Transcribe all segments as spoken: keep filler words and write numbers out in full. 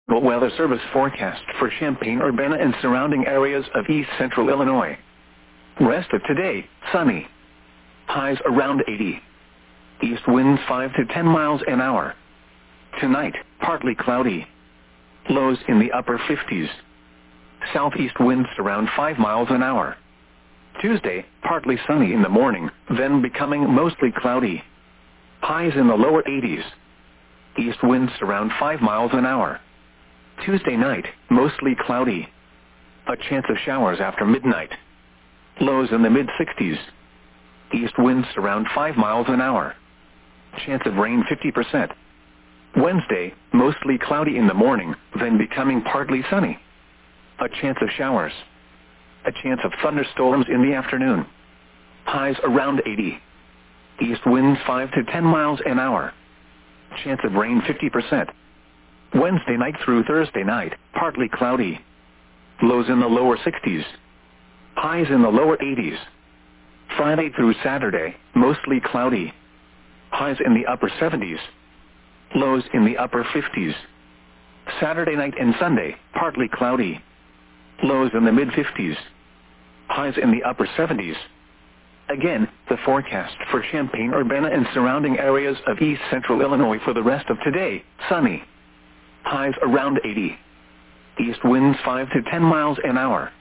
Weather Service forecast for Champaign-Urbana and surrounding areas of east central Illinois. Rest of today, sunny. Highs around eighty. East winds five to ten miles an hour. Tonight, partly cloudy. Lows in the upper fifties. Southeast winds around five miles an hour. Tuesday, partly sunny in the morning, then becoming mostly cloudy. Highs in the lower eighties. East winds around five miles an hour. Tuesday night, mostly cloudy. A chance of showers after midnight. Lows in the mid-sixties. East winds around five miles an hour. Chance of rain fifty percent. Wednesday, mostly cloudy in the morning, then becoming partly sunny. A chance of showers. A chance of thunderstorms in the afternoon. Highs around eighty. East winds five to ten miles an hour. Chance of rain fifty percent. Wednesday night through Thursday night, partly cloudy. Lows in the lower sixties. Highs in the lower eighties. Friday through Saturday, mostly cloudy. Highs in the upper seventies. Lows in the upper fifties. Saturday night and Sunday, partly cloudy. Lows in the mid-fifties. Highs in the upper seventies. Again, the forecast for Champaign-Urbana and surrounding areas of east central Illinois for the rest of today, sunny. Highs around eighty. East winds five to ten miles an hour.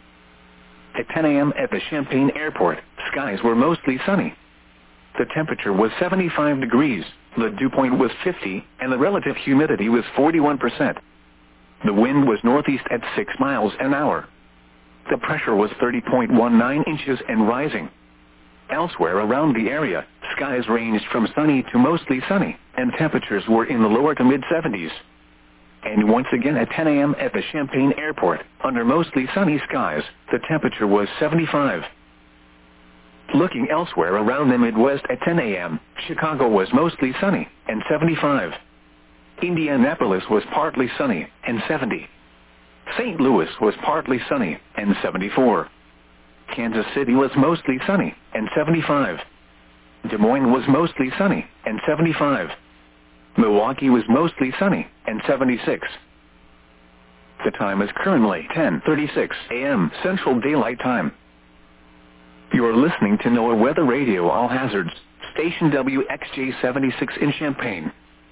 At ten a.m. at the Champaign Airport, skies were mostly sunny. The temperature was seventy-five degrees, the dew point was fifty, and the relative humidity was forty-one percent. The wind was northeast at six miles an hour. The pressure was thirty point one nine inches and rising. Elsewhere around the area, skies ranged from sunny to mostly sunny, and temperatures were in the lower to mid-seventies. And once again at ten a.m. at the Champaign Airport, under mostly sunny skies, the temperature was seventy-five. Looking elsewhere around the Midwest at ten a.m., Chicago was mostly sunny, and seventy-five. Indianapolis was partly sunny, and seventy. Saint Louis was partly sunny, and seventy-four. Kansas City was mostly sunny, and seventy-five. Des Moines was mostly sunny, and seventy-five. Milwaukee was mostly sunny, and seventy-six. The time is currently ten thirty-six a.m. Central Daylight Time. You are listening to NOAA Weather Radio All Hazards, station W X J seventy-six in Champaign.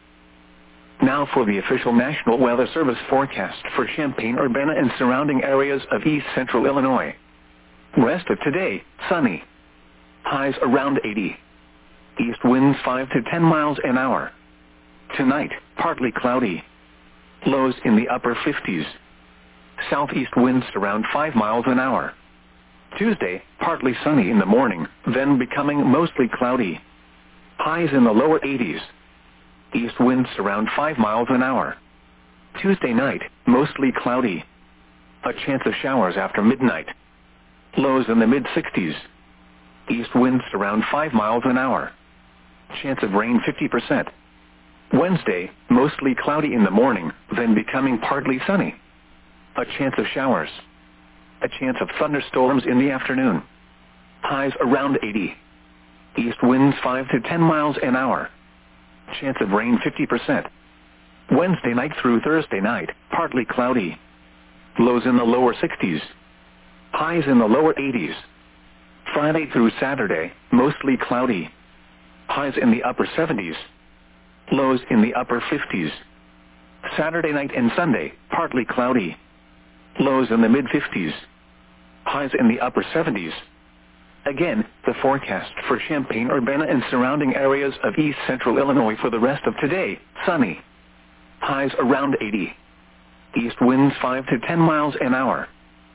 Now for the official National Weather Service forecast for Champaign-Urbana and surrounding areas of east central Illinois. Rest of today, sunny. Highs around eighty. East winds five to ten miles an hour. Tonight, partly cloudy. Lows in the upper fifties. Southeast winds around five miles an hour. Tuesday, partly sunny in the morning, then becoming mostly cloudy. Highs in the lower eighties. East winds around five miles an hour. Tuesday night, mostly cloudy. A chance of showers after midnight. Lows in the mid-sixties. East winds around five miles an hour. Chance of rain fifty percent. Wednesday, mostly cloudy in the morning, then becoming partly sunny. A chance of showers. A chance of thunderstorms in the afternoon. Highs around eighty. East winds five to ten miles an hour. Chance of rain fifty percent. Wednesday night through Thursday night, partly cloudy. Lows in the lower sixties. Highs in the lower eighties. Friday through Saturday, mostly cloudy. Highs in the upper seventies. Lows in the upper fifties. Saturday night and Sunday, partly cloudy. Lows in the mid-fifties. Highs in the upper seventies. Again, the forecast for Champaign-Urbana and surrounding areas of east central Illinois for the rest of today, sunny. Highs around eighty. East winds five to ten miles an hour.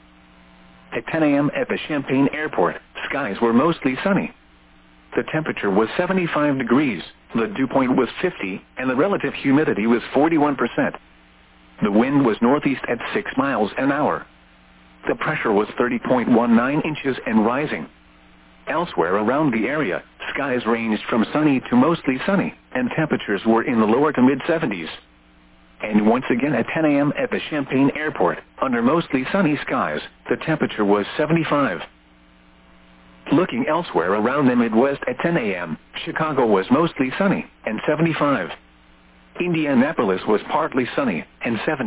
At ten a.m. at the Champaign Airport, skies were mostly sunny. The temperature was seventy-five degrees, the dew point was fifty, and the relative humidity was forty-one percent. The wind was northeast at six miles an hour. The pressure was thirty point one nine inches and rising. Elsewhere around the area, skies ranged from sunny to mostly sunny, and temperatures were in the lower to mid-seventies. And once again at ten a.m. at the Champaign Airport, under mostly sunny skies, the temperature was seventy-five. Looking elsewhere around the Midwest at ten a.m., Chicago was mostly sunny, and seventy-five. Indianapolis was partly sunny, and seventy.